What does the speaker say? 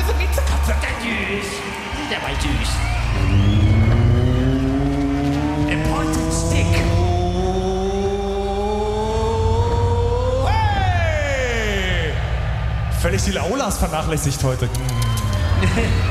Also mit der Kopf, der süß. Der war süß. Important Stick. Hey! Völlig die Aulas vernachlässigt heute.